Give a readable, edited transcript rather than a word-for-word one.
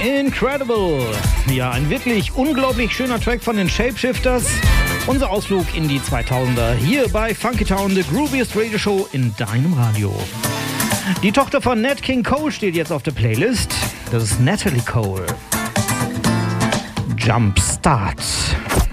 Incredible. Ja, ein wirklich unglaublich schöner Track von den Shapeshifters. Unser Ausflug in die 2000er hier bei Funky Town, the grooviest Radio Show in deinem Radio. Die Tochter von Nat King Cole steht jetzt auf der Playlist. Das ist Natalie Cole. Jumpstart.